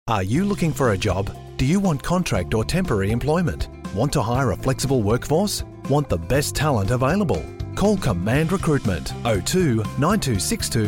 Are you looking for a job? Do you want contract or temporary employment? Want to hire a flexible workforce? Want the best talent available? Call Command Recruitment 02 9262